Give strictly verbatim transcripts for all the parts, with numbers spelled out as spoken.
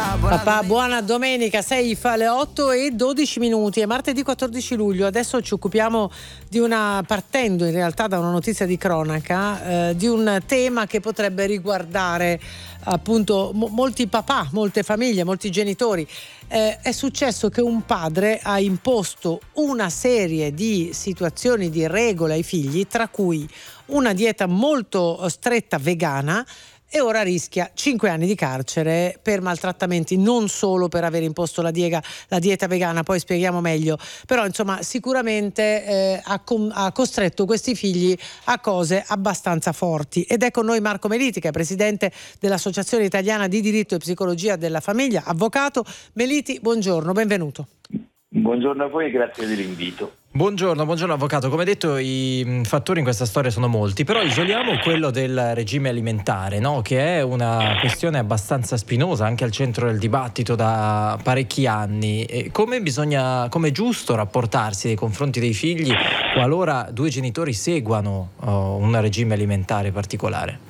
Papà, buona domenica, sei fa le otto e dodici minuti, è martedì quattordici luglio. Adesso ci occupiamo di una, partendo in realtà da una notizia di cronaca, eh, di un tema che potrebbe riguardare appunto mo- molti papà, molte famiglie, molti genitori. Eh, è successo che un padre ha imposto una serie di situazioni, di regole ai figli, tra cui una dieta molto stretta vegana, e ora rischia cinque anni di carcere per maltrattamenti, non solo per aver imposto la dieta, la dieta vegana, poi spieghiamo meglio, però insomma sicuramente eh, ha, com- ha costretto questi figli a cose abbastanza forti. Ed è con noi Marco Meliti, che è presidente dell'Associazione Italiana di Diritto e Psicologia della Famiglia, avvocato. Meliti, buongiorno, benvenuto. Buongiorno a voi e grazie dell'invito. Buongiorno, buongiorno avvocato. Come detto, i fattori in questa storia sono molti, però isoliamo quello del regime alimentare, no? Che è una questione abbastanza spinosa, anche al centro del dibattito da parecchi anni. E come bisogna, come è giusto rapportarsi nei confronti dei figli qualora due genitori seguano oh, un regime alimentare particolare?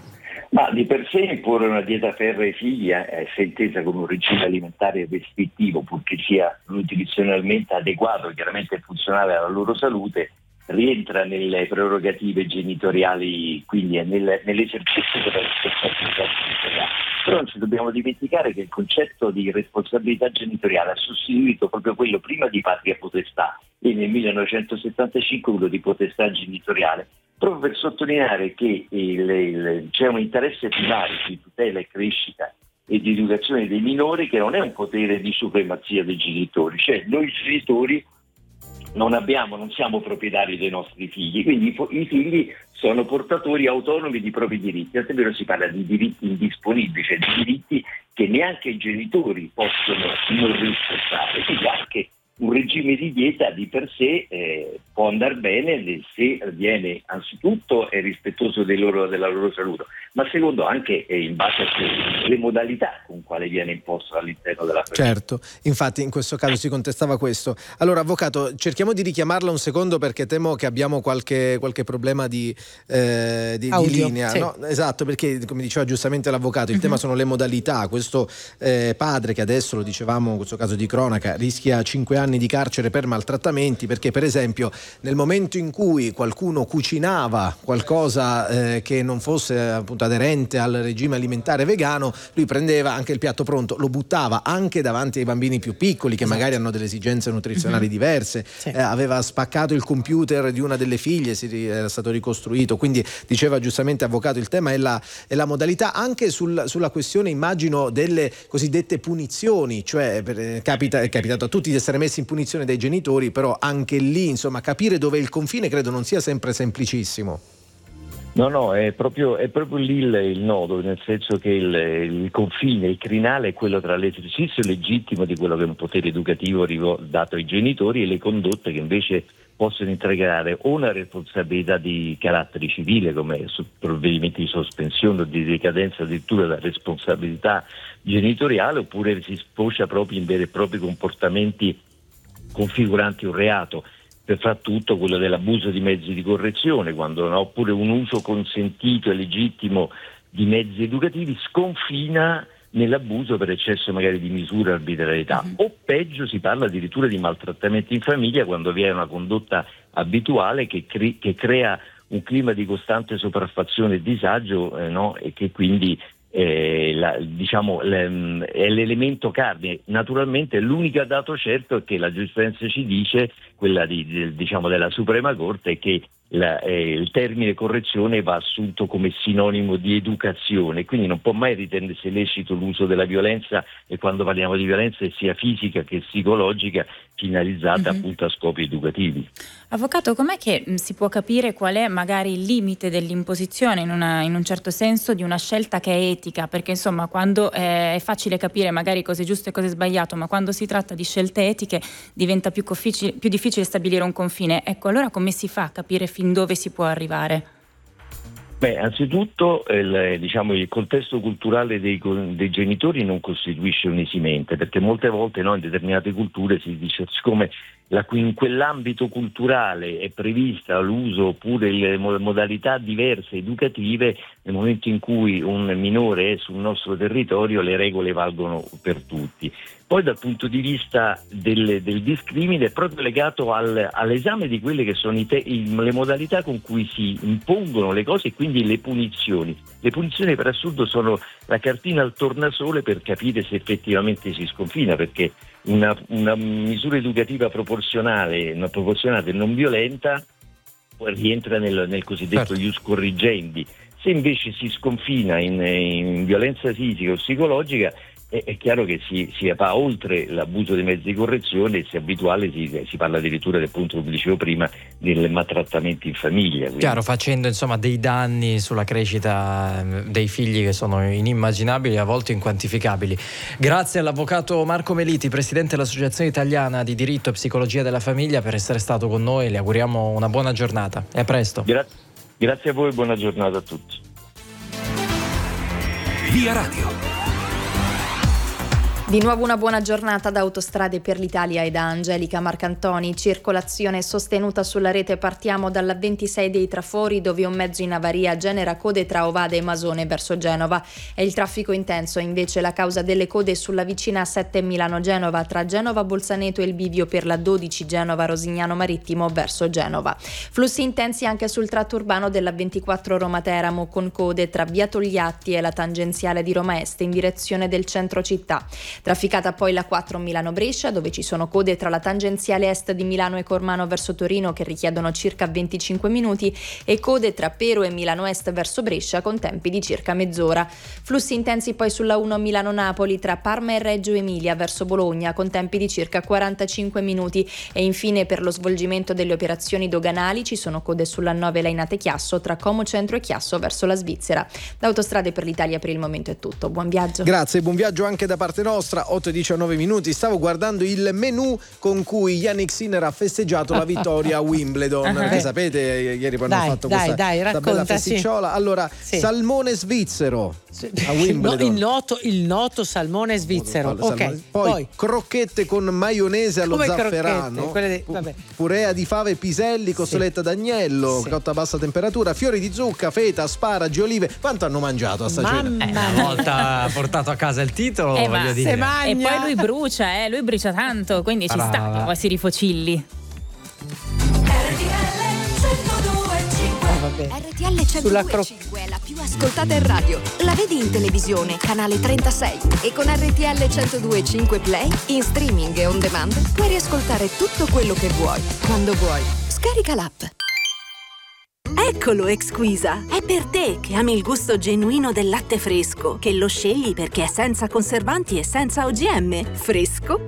Ma di per sé imporre una dieta ferrea ai figli è intesa come un regime alimentare restrittivo, purché sia nutrizionalmente adeguato, chiaramente funzionale alla loro salute, rientra nelle prerogative genitoriali, quindi nel, nell'esercizio della responsabilità genitoriale. Però non ci dobbiamo dimenticare che il concetto di responsabilità genitoriale ha sostituito proprio quello prima di patria potestà e nel millenovecentosettantacinque quello di potestà genitoriale, proprio per sottolineare che il, il, c'è un interesse primario di tutela e crescita e di educazione dei minori, che non è un potere di supremazia dei genitori, cioè noi genitori non abbiamo, non siamo proprietari dei nostri figli, quindi i, i figli sono portatori autonomi di propri diritti, tant'è vero si parla di diritti indisponibili, cioè di diritti che neanche i genitori possono non rispettare, quindi anche un regime di dieta di per sé eh, può andare bene se viene anzitutto è rispettoso dei loro, della loro salute, ma secondo anche eh, in base alle modalità con quale viene imposto all'interno della famiglia. Certo, infatti in questo caso si contestava questo. Allora avvocato, cerchiamo di richiamarla un secondo perché temo che abbiamo qualche, qualche problema di, eh, di, Audio, di linea. sì. No? Esatto, perché come diceva giustamente l'avvocato, il Uh-huh. tema sono le modalità. Questo eh, padre che adesso, lo dicevamo in questo caso di cronaca, rischia cinque anni di carcere per maltrattamenti perché per esempio nel momento in cui qualcuno cucinava qualcosa eh, che non fosse appunto aderente al regime alimentare vegano, lui prendeva anche il piatto pronto, lo buttava anche davanti ai bambini più piccoli che esatto. magari hanno delle esigenze nutrizionali uh-huh. diverse, sì. eh, aveva spaccato il computer di una delle figlie, si, era stato ricostruito, quindi diceva giustamente avvocato il tema è la, è la modalità anche sul, sulla questione immagino delle cosiddette punizioni, cioè per, capita, è capitato a tutti di essere messi in punizione dai genitori, però anche lì insomma capire dove è il confine credo non sia sempre semplicissimo. No, no, è proprio, è proprio lì il, il nodo, nel senso che il, il confine, il crinale è quello tra l'esercizio legittimo di quello che è un potere educativo dato ai genitori e le condotte che invece possono integrare o una responsabilità di carattere civile come su provvedimenti di sospensione o di decadenza addirittura della responsabilità genitoriale, oppure si sfocia proprio in veri e propri comportamenti configuranti un reato, per far tutto quello dell'abuso di mezzi di correzione, quando no, oppure un uso consentito e legittimo di mezzi educativi sconfina nell'abuso per eccesso magari di misura e arbitrarietà, uh-huh. o peggio si parla addirittura di maltrattamenti in famiglia quando vi è una condotta abituale che, cre- che crea un clima di costante sopraffazione e disagio eh, no? e che quindi Eh, la, diciamo le, è l'elemento cardine. Naturalmente l'unico dato certo è che la giurisprudenza ci dice, quella di, di, diciamo della Suprema Corte, è che la, eh, il termine correzione va assunto come sinonimo di educazione, quindi non può mai ritenersi lecito l'uso della violenza, e quando parliamo di violenza sia fisica che psicologica, finalizzata uh-huh. appunto a scopi educativi. Avvocato, com'è che mh, si può capire qual è magari il limite dell'imposizione in, una, in un certo senso di una scelta che è etica? Perché insomma quando eh, è facile capire magari cosa è giusto e cosa è sbagliato, ma quando si tratta di scelte etiche diventa più, confici- più difficile stabilire un confine. Ecco, allora come si fa a capire fin dove si può arrivare? Beh, anzitutto il, diciamo, il contesto culturale dei, dei genitori non costituisce un'esimente, perché molte volte no, in determinate culture si dice, siccome la, in quell'ambito culturale è prevista l'uso oppure le modalità diverse educative, nel momento in cui un minore è sul nostro territorio le regole valgono per tutti. Poi dal punto di vista del, del discrimine è proprio legato al, all'esame di quelle che sono i te, i, le modalità con cui si impongono le cose e quindi le punizioni. Le punizioni per assurdo sono la cartina al tornasole per capire se effettivamente si sconfina, perché una, una misura educativa proporzionale, una proporzionata e non violenta rientra nel, nel cosiddetto ius corrigendi. Se invece si sconfina in, in violenza fisica o psicologica, è, è chiaro che si, si va oltre l'abuso dei mezzi di correzione e se abituale si, si parla addirittura del punto, come dicevo prima, del maltrattamento in famiglia. Quindi. Chiaro, facendo insomma dei danni sulla crescita dei figli che sono inimmaginabili e a volte inquantificabili. Grazie all'avvocato Marco Meliti, presidente dell'Associazione Italiana di Diritto e Psicologia della Famiglia, per essere stato con noi. Le auguriamo una buona giornata e a presto. Gra- grazie a voi e buona giornata a tutti. Via Radio. Di nuovo una buona giornata da Autostrade per l'Italia e da Angelica Marcantoni. Circolazione sostenuta sulla rete. Partiamo dalla ventisei dei Trafori, dove un mezzo in avaria genera code tra Ovada e Masone verso Genova. È il traffico intenso, invece la causa delle code sulla vicina A sette Milano-Genova, tra Genova Bolzaneto e il bivio per la dodici Genova-Rosignano Marittimo verso Genova. Flussi intensi anche sul tratto urbano della ventiquattro Roma-Teramo, con code tra via Togliatti e la tangenziale di Roma Est in direzione del centro città. Trafficata poi la quattro Milano-Brescia, dove ci sono code tra la tangenziale est di Milano e Cormano verso Torino che richiedono circa venticinque minuti e code tra Pero e Milano Est verso Brescia con tempi di circa mezz'ora. Flussi intensi poi sulla uno Milano-Napoli tra Parma e Reggio Emilia verso Bologna con tempi di circa quarantacinque minuti e infine per lo svolgimento delle operazioni doganali ci sono code sulla nove Lainate Chiasso tra Como Centro e Chiasso verso la Svizzera. Da Autostrade per l'Italia per il momento è tutto. Buon viaggio. Grazie, buon viaggio anche da parte nostra. otto e diciannove minuti. Stavo guardando il menù con cui Yannick Sinner ha festeggiato la vittoria a Wimbledon. Uh-huh. Che sapete, ieri poi dai, hanno fatto dai, questa, dai, questa bella festicciola. Sì. Allora, sì. salmone svizzero a Wimbledon. No, il, noto, il noto salmone svizzero. Okay. Salmone. Poi, Poi crocchette con maionese allo Come zafferano, di, vabbè. purea di fave, piselli, costoletta sì. d'agnello, sì. cotta a bassa temperatura, fiori di zucca, feta, asparagi, olive. Quanto hanno mangiato a sta cena? Eh, una volta ha portato a casa il titolo, eh, voglio dire. E poi lui brucia, eh, lui brucia tanto, quindi ci sta che poi si rifocilli. R T L centodue e cinque è la più ascoltata in radio. La vedi in televisione, canale trentasei. E con R T L centodue e cinque Play, in streaming e on demand, puoi riascoltare tutto quello che vuoi, quando vuoi. Scarica l'app. Eccolo Exquisa, è per te che ami il gusto genuino del latte fresco, che lo scegli perché è senza conservanti e senza O G M. Fresco,